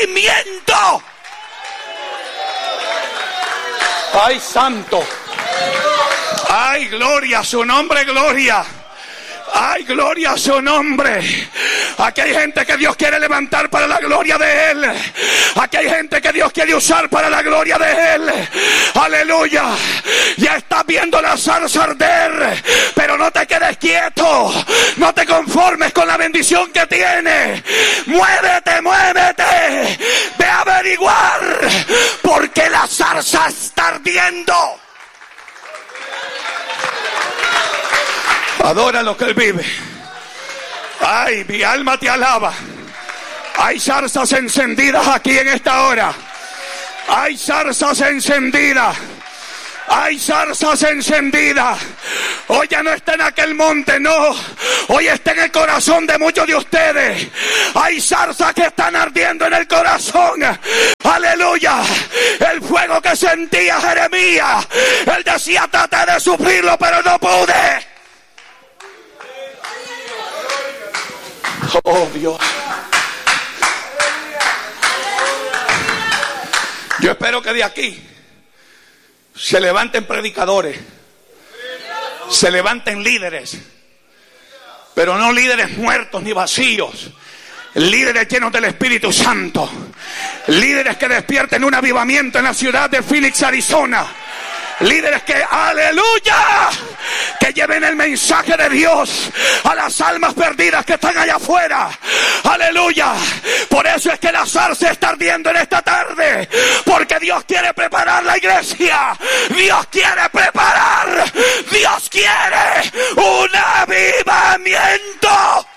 avivamiento. ¡Ay, santo! ¡Ay, gloria a su nombre, gloria! ¡Ay, gloria a su nombre! Aquí hay gente que Dios quiere levantar para la gloria de Él. Aquí hay gente que Dios quiere usar para la gloria de Él. ¡Aleluya! Ya estás viendo la zarza arder, pero no te quedes quieto. No te conformes con la bendición que tienes. ¡Muévete, muévete! ¡Ve a averiguar por qué la zarza está ardiendo! Adora lo que Él vive. Ay, mi alma te alaba. Hay zarzas encendidas aquí en esta hora. Hay zarzas encendidas. Hay zarzas encendidas. Hoy ya no está en aquel monte, no. Hoy está en el corazón de muchos de ustedes. Hay zarzas que están ardiendo en el corazón. Aleluya. El fuego que sentía Jeremías. Él decía, traté de sufrirlo, pero no pude. Oh, Dios. Yo espero que de aquí se levanten predicadores, se levanten líderes, pero no líderes muertos ni vacíos, líderes llenos del Espíritu Santo, líderes que despierten un avivamiento en la ciudad de Phoenix, Arizona. Líderes que, aleluya, que lleven el mensaje de Dios a las almas perdidas que están allá afuera. Aleluya. Por eso es que la zarza está ardiendo en esta tarde, porque Dios quiere preparar la iglesia. Dios quiere preparar. Dios quiere un avivamiento.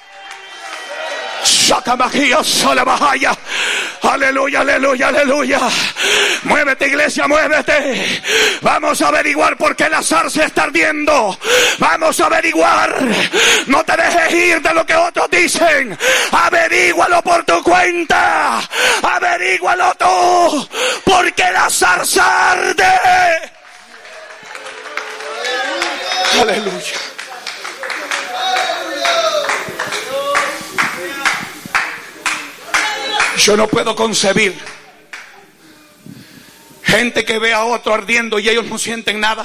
Aleluya, aleluya, aleluya. Muévete, iglesia, muévete. Vamos a averiguar por qué la zarza está ardiendo. Vamos a averiguar. No te dejes ir de lo que otros dicen. Averígualo por tu cuenta. Averígualo tú. Porque la zarza arde. Aleluya. Yo no puedo concebir gente que ve a otro ardiendo y ellos no sienten nada.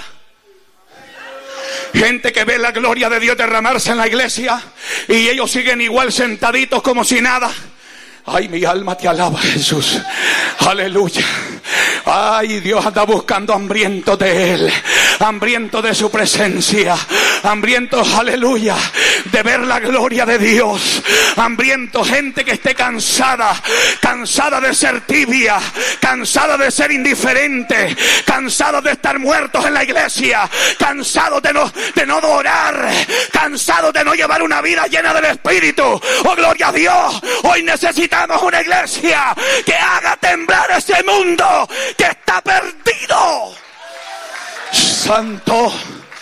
Gente que ve la gloria de Dios derramarse en la iglesia y ellos siguen igual sentaditos como si nada. Ay, mi alma te alaba, Jesús. Aleluya. Ay, Dios anda buscando hambrientos de Él, hambrientos de su presencia, hambrientos, aleluya, de ver la gloria de Dios, hambrientos, gente que esté cansada de ser tibia, cansada de ser indiferente, cansada de estar muertos en la iglesia, cansados de no adorar, cansados de no llevar una vida llena del Espíritu. Oh, gloria a Dios. Hoy necesitamos una iglesia que haga temblar ese mundo que está perdido. Santo.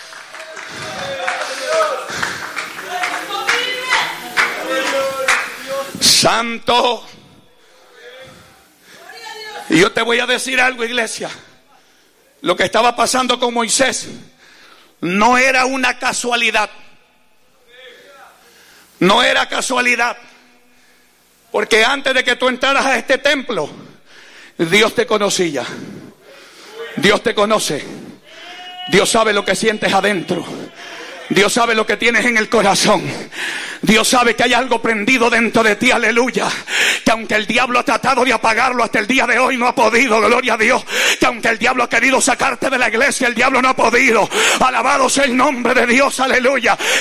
Santo. Y yo te voy a decir algo, iglesia. Lo que estaba pasando con Moisés no era una casualidad. No era casualidad. Porque antes de que tú entraras a este templo, Dios te conocía. Dios te conoce. Dios sabe lo que sientes adentro. Dios sabe lo que tienes en el corazón. Dios sabe que hay algo prendido dentro de ti, aleluya. Que aunque el diablo ha tratado de apagarlo hasta el día de hoy, no ha podido, gloria a Dios. Que aunque el diablo ha querido sacarte de la iglesia, el diablo no ha podido. Alabado sea el nombre de Dios, aleluya.